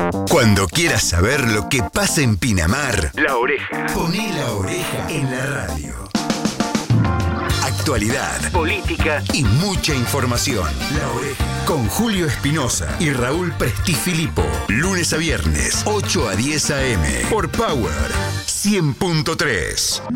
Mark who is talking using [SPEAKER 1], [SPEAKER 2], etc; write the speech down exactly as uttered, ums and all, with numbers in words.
[SPEAKER 1] Cuando quieras saber lo que pasa en Pinamar, La Oreja. Poné La Oreja en la radio. Actualidad, política y mucha información. La Oreja. Con Julio Espinosa y Raúl Prestifilipo. Lunes a viernes, ocho a diez a eme. Por Power cien punto tres.